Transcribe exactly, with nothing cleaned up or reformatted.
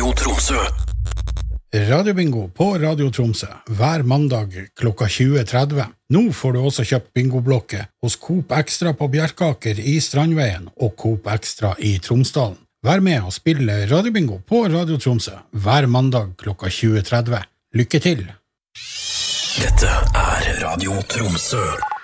Radio Tromsø. Radiobingo på Radio Tromsø hver mandag klokka tjue tretti. Nå får du også kjøpt bingoblokke hos Coop Extra på Bjerkaker i Strandveien og Coop Extra i Tromsdalen. Vær med og spille Radiobingo på Radio Tromsø hver mandag klokka tjue tretti. Lykke til! Dette er Radio Tromsø.